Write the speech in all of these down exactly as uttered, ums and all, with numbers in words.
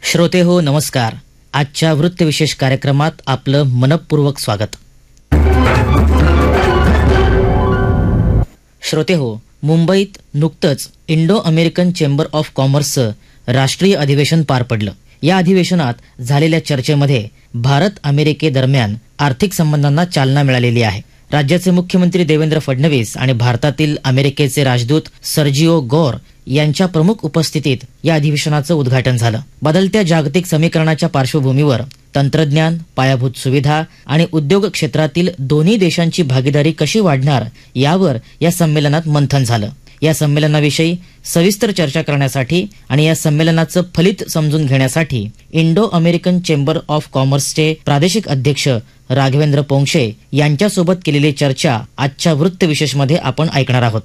श्रोते हो नमस्कार. आजच्या वृत्तविशेष कार्यक्रमात आपलं मनपूर्वक स्वागत. श्रोते हो, मुंबईत नुकतंच इंडो अमेरिकन चेंबर ऑफ कॉमर्सचं राष्ट्रीय अधिवेशन पार पडलं. या अधिवेशनात झालेल्या चर्चेमध्ये भारत अमेरिकेदरम्यान आर्थिक संबंधांना चालना मिळालेली आहे. राज्याचे मुख्यमंत्री देवेंद्र फडणवीस आणि भारतातील अमेरिकेचे राजदूत सर्जिओ गौर यांच्या प्रमुख उपस्थितीत या अधिवेशनाचं उद्घाटन झालं. बदलत्या जागतिक समीकरणाच्या पार्श्वभूमीवर तंत्रज्ञान, पायाभूत सुविधा आणि उद्योग क्षेत्रातील दोन्ही देशांची भागीदारी कशी वाढणार यावर या संमेलनात मंथन झालं. या संमेलनाविषयी सविस्तर चर्चा करण्यासाठी आणि या संमेलनाचं फलित समजून घेण्यासाठी इंडो अमेरिकन चेंबर ऑफ कॉमर्सचे प्रादेशिक अध्यक्ष राघवेंद्र पोंक्षे यांच्यासोबत केलेली चर्चा आजच्या वृत्तविशेषमध्ये आपण ऐकणार आहोत.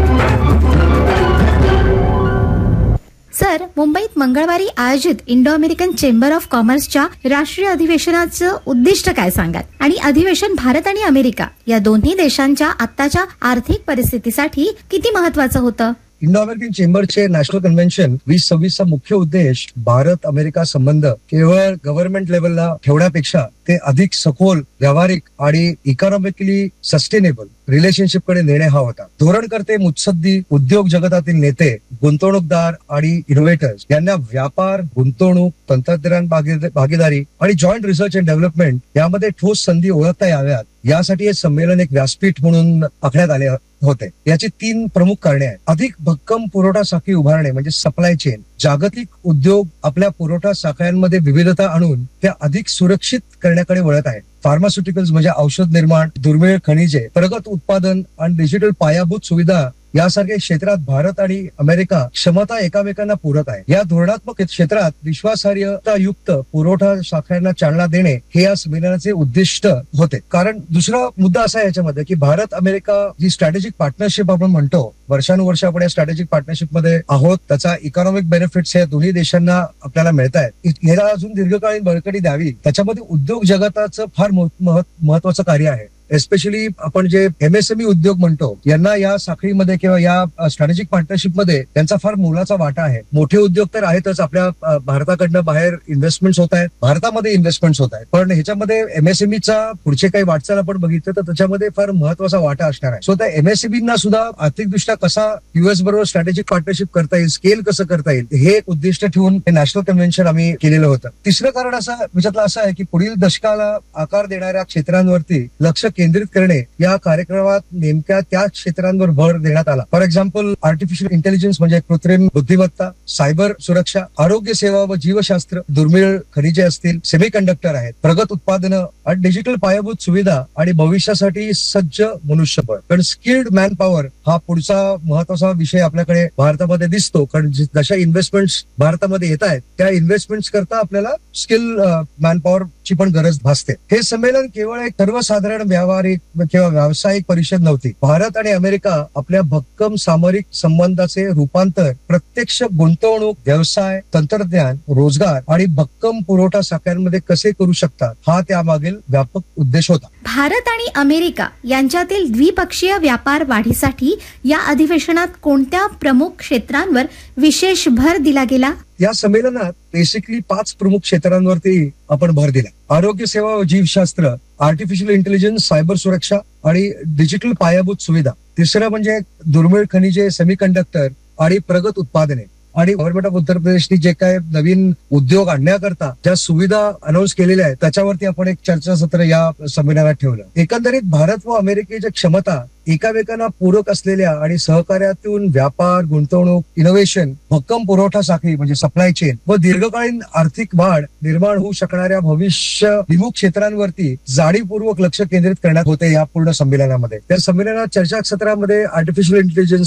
सर, मुंबईत मंगळवारी आयोजित इंडो अमेरिकन चेंबर ऑफ कॉमर्सच्या राष्ट्रीय अधिवेशनाचं उद्दिष्ट काय सांगाल? आणि अधिवेशन भारत आणि अमेरिका या दोन्ही देशांच्या आत्ताच्या आर्थिक परिस्थितीसाठी किती महत्वाचं होतं? इंडो अमेरिकन चेंबरचे नॅशनल कन्व्हेन्शन वीस सव्वीसचा मुख्य उद्देश भारत अमेरिका संबंध केवळ गव्हर्नमेंट लेवलला ठेवण्यापेक्षा ते अधिक सखोल, व्यावहारिक आणि इकॉनॉमिकली सस्टेनेबल रिलेशनशिप कडे नेणे हा होता. धोरणकर्ते, मुत्सद्दी, उद्योग जगतातील नेते, गुंतवणूकदार आणि इनोव्हेटर्स यांना व्यापार, गुंतवणूक, तंत्रज्ञान भागीदारी आणि जॉईंट रिसर्च अँड डेव्हलपमेंट यामध्ये ठोस संधी ओळखता याव्यात यासाठी हे संमेलन एक व्यासपीठ म्हणून आखण्यात आले होते. याची तीन प्रमुख कारणे आहेत. अधिक भक्कम पुरवठा साखळी उभारणे म्हणजे सप्लाय चेन. जागतिक उद्योग आपल्या पुरवठा साखळ्यांमध्ये विविधता आणून त्या अधिक सुरक्षित करण्याकडे वळत आहेत. फार्मास्युटिकल्स म्हणजे औषध निर्माण, दुर्मिळ खनिजे, प्रगत उत्पादन आणि डिजिटल पायाभूत सुविधा यासारख्या क्षेत्रात भारत आणि अमेरिका क्षमता एकामेकांना पूरक आहे. या धोरणात्मक क्षेत्रात विश्वासार्हतायुक्त पुरवठा शाखांना चालना देणे हे या संमेलनाचे उद्दिष्ट होते. कारण दुसरा मुद्दा असा आहे याच्यामध्ये की भारत अमेरिका जी स्ट्रॅटेजिक पार्टनरशिप आपण म्हणतो, वर्षानुवर्ष आपण या स्ट्रॅटेजिक पार्टनरशिप मध्ये आहोत. त्याचा इकॉनॉमिक बेनिफिट्स या दोन्ही देशांना आपल्याला मिळत आहेत. याला अजून दीर्घकालीन बळकटी द्यावी, त्याच्यामध्ये उद्योग जगताचं फार महत्वाचं कार्य आहे. एस्पेशली आपण जे एमएसएमई उद्योग म्हणतो यांना या साखळीमध्ये किंवा या स्ट्रॅटेजिक पार्टनरशिप मध्ये त्यांचा फार मोलाचा वाटा आहे. मोठे उद्योग तर आहेतच, आपल्या भारताकडनं बाहेर इन्व्हेस्टमेंट होत आहेत, भारतामध्ये इन्व्हेस्टमेंट होत आहेत, पण ह्याच्यामध्ये एमएसएमईचा पुढचे काही वाटचाल आपण बघितलं तर त्याच्यामध्ये फार महत्वाचा वाटा असणार आहे. सो त्या एमएसएमईना सुद्धा आर्थिकदृष्ट्या कसा युएस बरोबर स्ट्रॅटेजिक पार्टनरशिप करता येईल, स्केल कसं करता येईल, हे एक उद्दिष्ट ठेवून हे नॅशनल कन्व्हेन्शन आम्ही केलेलं होतं. तिसरं कारण असं विचारलं असं आहे की पुढील दशकाला आकार देणाऱ्या क्षेत्रांवरती लक्ष केंद्रित करणे या कार्यक्रमात नेमक्या त्या क्षेत्रांवर भर देण्यात आला. फॉर एक्झाम्पल आर्टिफिशियल इंटेलिजन्स म्हणजे कृत्रिम बुद्धिमत्ता, सायबर सुरक्षा, आरोग्य सेवा व जीवशास्त्र, दुर्मिळ खनिजे असतील, सेमीकंडक्टर आहेत, प्रगत उत्पादनं आणि डिजिटल पायाभूत सुविधा आणि भविष्यासाठी सज्ज मनुष्यबळ. कारण स्किल्ड मॅन पॉवर हा पुढचा महत्वाचा विषय आपल्याकडे भारतामध्ये दिसतो. कारण जशा इन्व्हेस्टमेंट्स भारतामध्ये येत आहेत त्या इन्व्हेस्टमेंट्स करता आपल्याला स्किल मॅन पॉवर ची पण गरज भासते. हे संमेलन केवळ एक सर्वसाधारण व्यावहारिक किंवा व्यावसायिक परिषद नव्हती. भारत आणि अमेरिका आपल्या भक्कम सामरिक संबंधाचे रूपांतर प्रत्यक्ष गुंतवणूक, व्यवसाय, तंत्रज्ञान, रोजगार आणि भक्कम पुरवठा साखळ्यांमध्ये कसे करू शकतात हा त्यामागील व्यापक उद्देश होता. भारत आणि अमेरिका यांच्यातील द्विपक्षीय व्यापार वाढीसाठी या अधिवेशनात कोणत्या प्रमुख क्षेत्रांवर विशेष भर दिला गेला? या संमेलनात बेसिकली पाच प्रमुख क्षेत्रांवरती आपण भर दिला. आरोग्य सेवा व जीवशास्त्र, आर्टिफिशियल इंटेलिजन्स, सायबर सुरक्षा आणि डिजिटल पायाभूत सुविधा. तिसरं म्हणजे दुर्मिळ खनिजे, सेमीकंडक्टर आणि प्रगत उत्पादने. आणि गव्हर्नमेंट ऑफ उत्तर प्रदेशनी जे काय नवीन उद्योग आणण्याकरता ज्या सुविधा अनाऊन्स केलेल्या आहेत त्याच्यावरती आपण एक चर्चासत्र या संमेलनात ठेवलं. एकंदरीत भारत व अमेरिकेच्या क्षमता एकामेकांना पूरक असलेल्या आणि सहकार्यातून व्यापार, गुंतवणूक, इनोव्हेशन, भक्कम पुरवठा साखळी म्हणजे सप्लाय चेन व दीर्घकालीन आर्थिक वाढ निर्माण होऊ शकणाऱ्या भविष्यभिमुख क्षेत्रांवरती जाणीवपूर्वक लक्ष केंद्रित करण्यात होते या पूर्ण संमेलनामध्ये. त्या संमेलनात चर्चासत्रामध्ये आर्टिफिशियल इंटेलिजन्स,